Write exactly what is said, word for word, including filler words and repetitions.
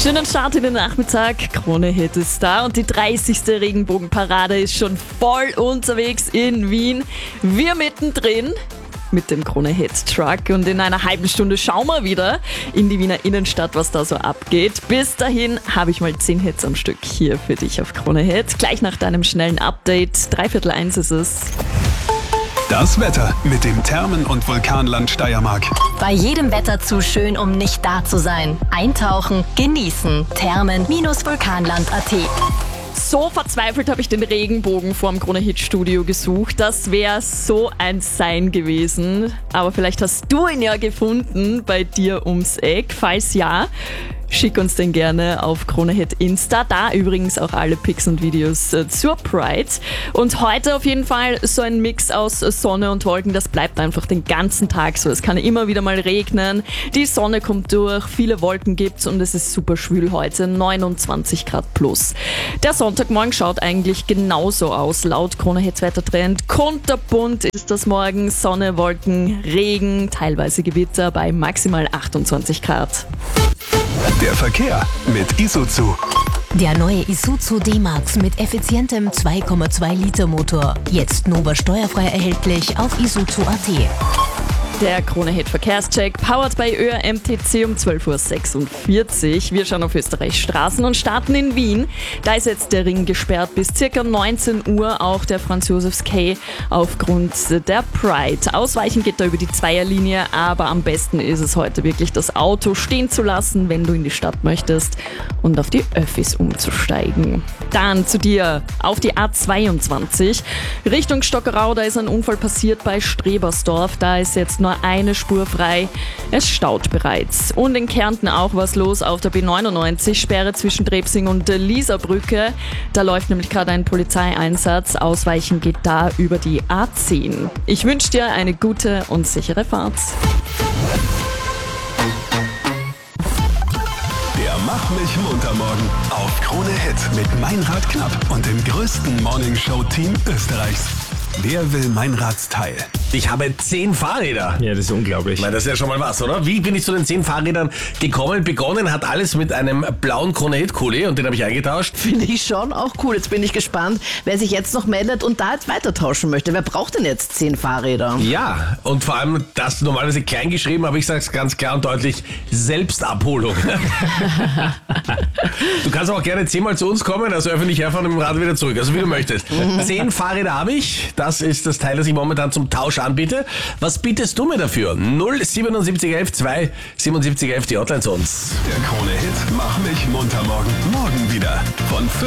Schönen Start in den Nachmittag. Krone Hit ist da und die dreißigste Regenbogenparade ist schon voll unterwegs in Wien. Wir mittendrin mit dem Krone Hit Truck und in einer halben Stunde schauen wir wieder in die Wiener Innenstadt, was da so abgeht. Bis dahin habe ich mal zehn Hits am Stück hier für dich auf Krone Hit. Gleich nach deinem schnellen Update. Dreiviertel eins ist es. Das Wetter mit dem Thermen- und Vulkanland Steiermark. Bei jedem Wetter zu schön, um nicht da zu sein. Eintauchen, genießen. Thermen-vulkanland punkt at. So verzweifelt habe ich den Regenbogen vorm Krone Hit Studio gesucht. Das wäre so ein Sein gewesen. Aber vielleicht hast du ihn ja gefunden bei dir ums Eck. Falls ja, schick uns den gerne auf Krone Hit Insta. Da übrigens auch alle Pics und Videos äh, zur Pride. Und heute auf jeden Fall so ein Mix aus Sonne und Wolken. Das bleibt einfach den ganzen Tag so. Es kann immer wieder mal regnen. Die Sonne kommt durch, viele Wolken gibt's und es ist super schwül heute. neunundzwanzig Grad plus. Der Sonntagmorgen schaut eigentlich genauso aus. Laut Krone Hits Wettertrend kunterbunt ist das morgen. Sonne, Wolken, Regen, teilweise Gewitter bei maximal achtundzwanzig Grad. Der Verkehr mit Isuzu. Der neue Isuzu D-Max mit effizientem zwei Komma zwei Liter Motor. Jetzt Nova steuerfrei erhältlich auf isuzu punkt at. Der Krone Hit Verkehrscheck, powered by Ö R M T C um zwölf Uhr sechsundvierzig. Wir schauen auf Österreichs Straßen und starten in Wien. Da ist jetzt der Ring gesperrt bis ca. neunzehn Uhr, auch der Franz-Josefs-Quai aufgrund der Pride. Ausweichen geht da über die Zweierlinie, aber am besten ist es heute wirklich, das Auto stehen zu lassen, wenn du in die Stadt möchtest und auf die Öffis umzusteigen. Dann zu dir auf die A zweiundzwanzig. Richtung Stockerau, da ist ein Unfall passiert bei Strebersdorf. Da ist jetzt nur eine Spur frei. Es staut bereits. Und in Kärnten auch was los auf der B neunundneunzig. Sperre zwischen Trebsing und der Lieserbrücke. Da läuft nämlich gerade ein Polizeieinsatz. Ausweichen geht da über die A zehn. Ich wünsche dir eine gute und sichere Fahrt. Der Mach mich munter morgen auf Krone Hit mit Meinrad Knapp und dem größten Morningshow-Team Österreichs. Wer will Meinrads Teil? Ich habe zehn Fahrräder. Ja, das ist unglaublich. Weil das ist ja schon mal was, oder? Wie bin ich zu den zehn Fahrrädern gekommen? Begonnen hat alles mit einem blauen Krone Hit Kuli und den habe ich eingetauscht. Finde ich schon auch cool. Jetzt bin ich gespannt, wer sich jetzt noch meldet und da jetzt weiter tauschen möchte. Wer braucht denn jetzt zehn Fahrräder? Ja, und vor allem das normalerweise klein geschrieben, aber ich sage es ganz klar und deutlich, Selbstabholung. Du kannst auch gerne zehnmal zu uns kommen, also öffentlich herfahren und mit dem Rad wieder zurück, also wie du möchtest. Zehn Fahrräder habe ich, das ist das Teil, das ich momentan zum Tausch anbiete. Was bietest du mir dafür? null siebenundsiebzig elf zwei siebenundsiebzig elf, die Hotline zu uns. Der Krone Hit Mach mich munter morgen. Morgen wieder von